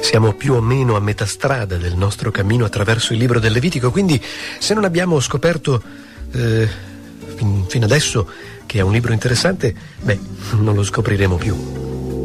Siamo più o meno a metà strada del nostro cammino attraverso il libro del Levitico, quindi se non abbiamo scoperto fino adesso che è un libro interessante, non lo scopriremo più.